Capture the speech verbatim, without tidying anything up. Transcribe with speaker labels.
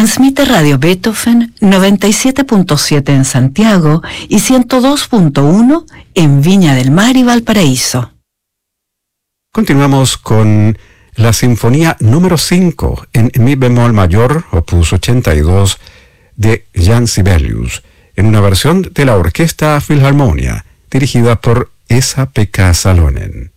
Speaker 1: Transmite Radio Beethoven noventa y siete punto siete en Santiago y ciento dos punto uno en Viña del Mar y Valparaíso.
Speaker 2: Continuamos con la Sinfonía número cinco en Mi bemol mayor, opus ochenta y dos, de Jan Sibelius, en una versión de la Orquesta Filharmonia, dirigida por Esa-Pekka Salonen.